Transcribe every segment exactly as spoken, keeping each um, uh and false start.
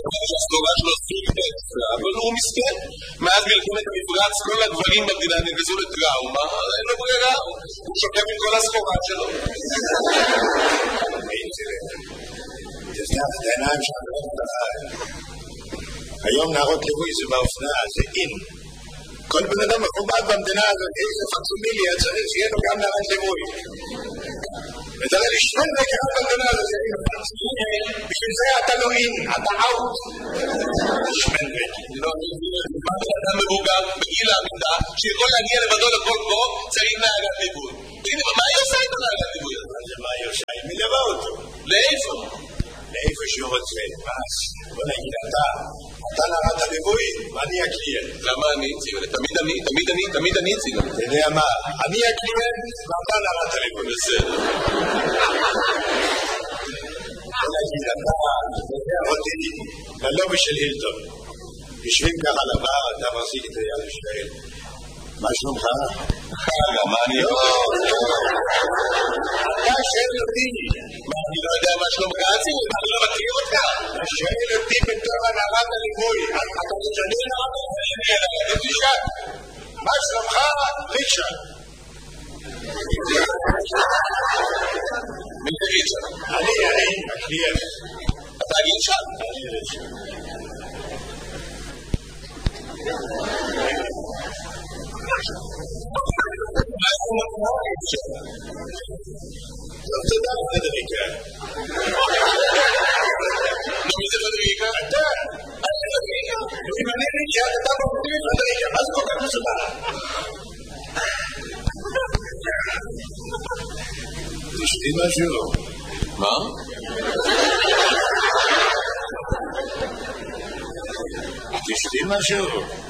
שהסגורה שלו סוג בית, אבל הוא מסכן. מאז מלחמת המפרץ כל הגברים במדינה נגזו לטראומה, אין לו ברירה, הוא שוקף עם כל הסגורה שלו. תזנח את העיניים שלנו. היום נערות ליווי זה באופנה, זה אין. כל בן אדם מכובד במדינה הזאת, איזה פקסימיליה צריך שיהיה לו גם נערת ליווי. ותראה לי שני נקרא במדינה הזאת, בשביל זה אתה לא אין, אתה אאוט. שמן בית. לא, אני אדם מבוגר בגיל העמידה, שיכול להגיע לבדו לכל קרוב, צריך נערת ליווי. מה היא עושה איתו נערת ליווי? מה היא עושה? היא מלווה אותו. לאיפה? לאיפה שהוא רוצה. בוא נגיד, אתה, אתה נערת הליווי, ואני הקליינט. למה אני? תמיד אני, תמיד אני, תמיד אני אציג. אתה יודע מה? אני הקליינט, ואתה נערת הליווי. בסדר. בוא נגיד, אתה, אתה אותי, ללובי של הילטון. יושבים ככה לבר, אתה מחזיק את היד ישראל. מה שלומך? חגה, מה אני יכול? אתה שואל אותי. מה, אני לא יודע מה שלומך? אני לא מכיר אותך. אתה שואל אותי בתור הנערת הליווי. אתה משנה נערת הליווי? תשאל. מה שלומך? ריצ'רד. מי זה ריצ'רד? אני, אני, הקליינט. אתה ריצ'רד? אני ריצ'רד. לא תודה, פדריקה. מי זה פדריקה? אתה. אם אני ריצ'רד, אתה מפתיע פדריקה. מה זה כל כך מסודר? תשתי משהו. מה? תשתי משהו.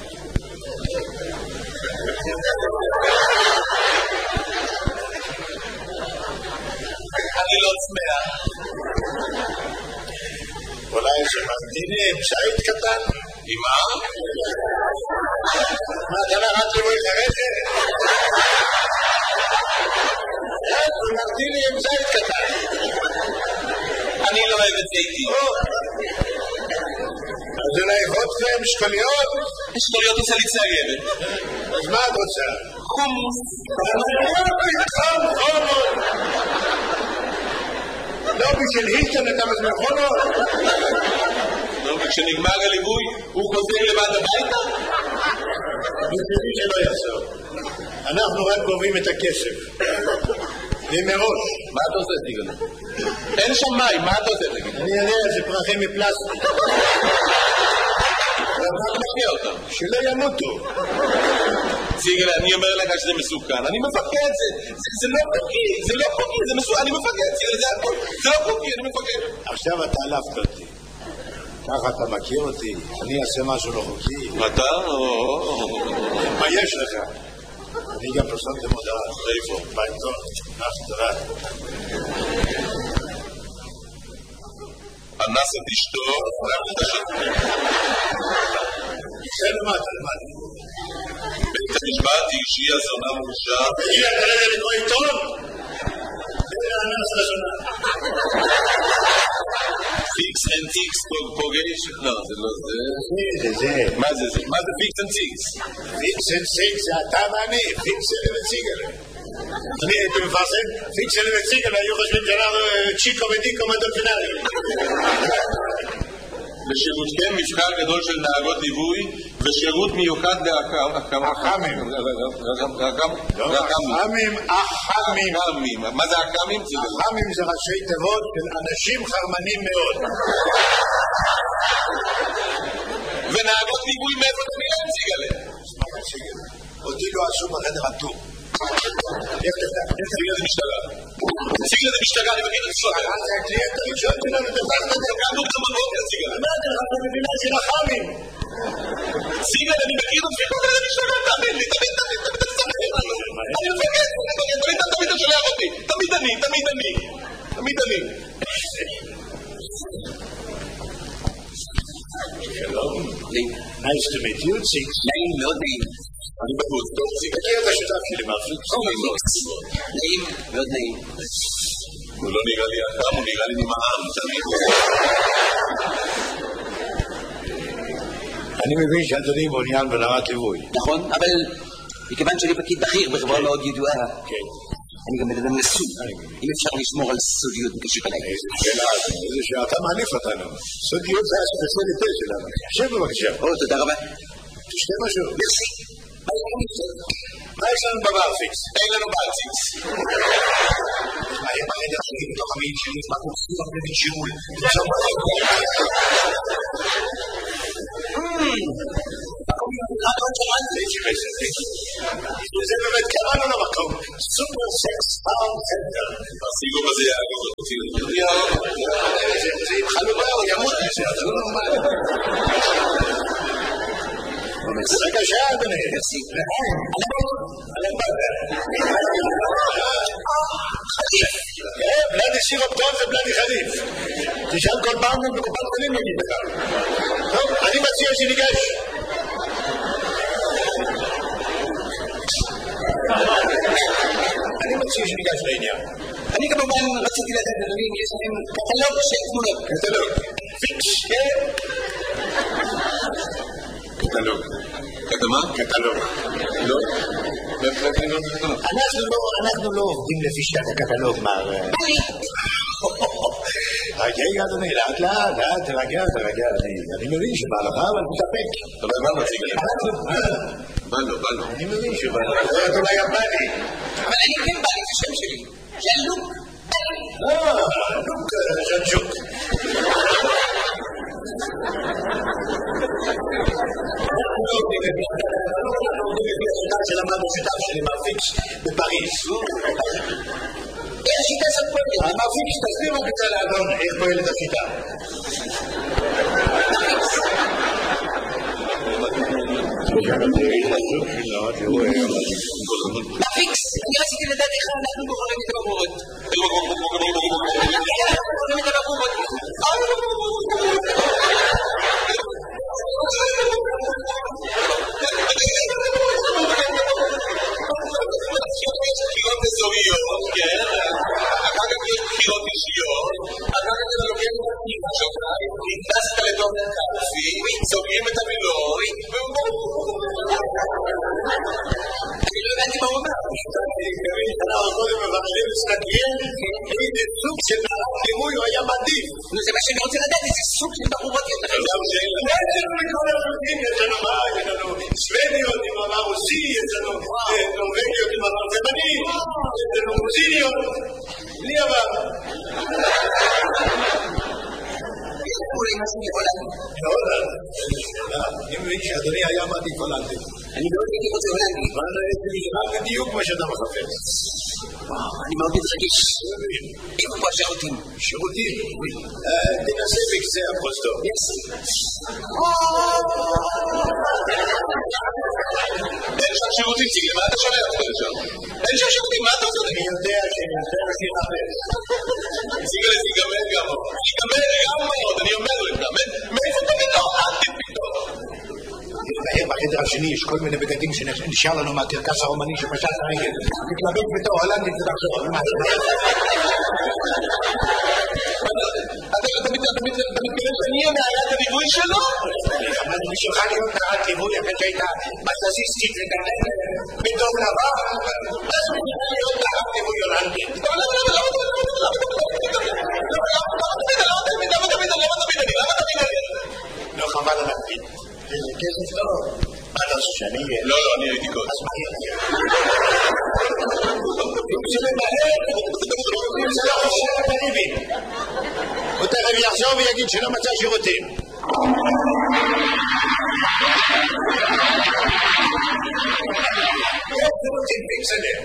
אני לא צמאה. אולי שממתיני עם שייט קטן? עם מה? מה, אתה נערת ליווי חרדת? שממתיני עם שייט קטן. אני לא אוהב את זיתי. אז אולי וודקה עם שקוליות? שקוליות עושה לי צייבת. אז מה את רוצה? חומוס. חם, חומוס. לא בשביל הילטון אתה מזמן חומוס? לא, וכשנגמר הליווי הוא חוזר לבד הביתה? בשבילי שלא יחזור. אנחנו רק גובים את הכסף. ומראש. מה אתה עושה, סיגל? אין שם מים, מה אתה עושה, סיגל? אני יודע, זה פרחים מפלסטיק. מה אתה מפקיע אותם? שלא ימותו. סיגל, אני אומר לך שזה מסוכן. אני מפקד, זה לא חוקי, זה לא חוקי, זה מסוכן, אני מפקד, סיגל, זה הכל. זה לא חוקי, אני מפקד. עכשיו אתה עלפת אותי. ככה אתה מכיר אותי, אני אעשה משהו לא חוקי. אתה? מה יש לך? אני גם פרסמתם הודעה. איפה? בעיתון. נח, תודה. אנס את אשתו, זה למטה, למטה. בית המשפט שהיא הזונה מורשה. הגיע כרגע לקרוא עיתון? זה אנס לזונה. פיקס אנד טיקס פוגש? לא, זה לא זה. זה, זה. מה זה זה? מה זה פיקס אנד טיקס? פיקס אנד טיקס זה אתה ואני, פיקס אנד וציגל. אני הייתי מפרסם, פיקס אנד וציגל היו חושבים שאנחנו צ'יקו ודיקו מדולפינרים. לשירותכם מבחר גדול של נהגות ליווי ושירות מיוחד לאחמים. אחמים. אחמים, אחמים. מה זה אחמים? אחמים זה ראשי תיבות של אנשים חרמנים מאוד. ונהגות ליווי מאיפה אתה נראה ציגלה? אותי לא עשו בחדר הטור. ציגלה זה משטרה. ציגלה זה משטרה, אני מכיר את הסודר. זה הקליינט הראשון שלנו, תפסת את זה. קמנו גם בבוקר, ציגלה. אמרתי לך, אתה מבינה של אחמים. ציגלה, אני מכיר את הסודר, זה משטרה, תאמין לי, תמיד, תמיד, תמיד, תמיד, אני מפקד, תמיד, תמיד, תמיד אתה שולח אותי. תמיד אני, תמיד אני. תמיד אני. שלום. Nice to meet you, Six. נעים מאוד נעים. אני בחוץ, טוב, Six. מכיר את השותף שלי, מרפיק. נעים, מאוד נעים. הוא לא נראה לי אדם, הוא נראה לי נמעם, תמיד. אני מבין שאדוני מעוניין ברמת ליווי. נכון, אבל מכיוון שאני פקיד בכיר בחברה מאוד ידועה, אני גם מדבר נשוי. אם אפשר לשמור על סודיות בקשר אליי. איזה שאלה, איזה שאלה, אתה מעליף אותנו. סודיות זה הספציאליטה שלנו. שב בבקשה. או, תודה רבה. תשתה משהו. מרסי. מה יש לנו בבר פיקס? אין לנו בלציקס. מה, הם החדר שלי בתוך המעיל שלי, מה קורסים הרבה מג'ול? זה באמת קראנו למקום סופר סקס פאונד סנטר. הסיגום הזה יעגוב זה עם חלובה או ימות מזה, זה לא נורמל. בבקשה אדוני. בלדי סירופ טוב ובלדי חליף. תשאל כל פעם בקופת חולים נגיד לך. טוב, אני מציע שניגש. אני מציע שניגש לעניין. אני כמובן רציתי לדעת, אדוני, אם יש לכם קטלוג של תמונות. קטלוג. פיקס, כן? קטלוג. קטמה? קטלוג. לא? אנחנו לא עובדים לפי שיטת הקטלוג, מר... רגע, אדוני, לאט לאט, לאט, תרגע, תרגע, אני מבין שבא לך, אבל תתאפק. אבל מה נציג אליך? בא לו, בא לו. אני מבין שבא לך. זה אולי יפני. אבל אני כן בא לי, זה שם שלי. זה לוק. אה, לוק ז'נג'וק. שלמדנו שיטה שלי מרפיקס בפריז. איך השיטה הזאת פועלת? המרפיקס תסביר רק את האדון, איך פועלת השיטה. מרפיקס, אני רציתי לדעת איך אנחנו בוחרים את הבחורות. איך אנחנו בוחרים את הבחורות? בחירות אזוריות, כן? אחר כך יש בחירות אישיות, אחר כך אתה לוקח את הפנימה שלך, נכנסת לתוך קלפי, סוגרים את המילוי, אני לא הבנתי מה הוא אומר. אנחנו קודם מבררים מסתכלים, איזה סוג של מערך ליווי הוא היה מעדיף. זה מה שאני רוצה לדעת, איזה סוג של בחורות יותר. יש לנו מכל הרוסים, יש לנו מה? יש לנו סוודיות עם עבר רוסי, יש לנו נורווגיות עם עבר תימני, יש לנו רוסיניות, בלי עבר. אולי משהו מהולנד. מהולנד? אני מבין שאדוני היה מעדיף הולנדי. אני מאוד הייתי רוצה הולנדי. אבל זה נשמע בדיוק מה שאתה מחפש. אני מאוד מתרגש. איפה פה השירותים? שירותים? תנסה בקצה הפרוזדור. אין שם שירותים, ציגל, מה אתה שומע אותך לשם? אין שם שירותים, מה אתה עושה? אני יודע שאני יותר הכי חפש. ציגל, ציגמל גם מאוד. ציגמל גם מאוד, אני אומר לך. מאיפה אתה פתאום? אל תפתאום. בחדר השני יש כל מיני בגדים שנשאר לנו מהקרקס הרומני שפשט הרגל. תתלבט בתור הולנדית ותחשוב. אתה מתכוון שאני אהיה נערת הליווי שלו? אבל בשבילך להיות נערת ליווי אחרי שהייתה מסזיסטית וגננת בטוב לבא, אז בשבילך להיות נערת ליווי הולנדית. למה תמיד אני? למה תמיד אני? למה תמיד אני? לא חבל על הקפיד. איזה כסף טוב. מה אתה עושה שאני אהיה? לא, לא, אני הייתי קודם. אז מה יהיה? אם זה למהר, אם זה לא חושב בקריבים. הוא תכף יחזור ויגיד שלא מצא שירותים. שירותים, פיקסלה.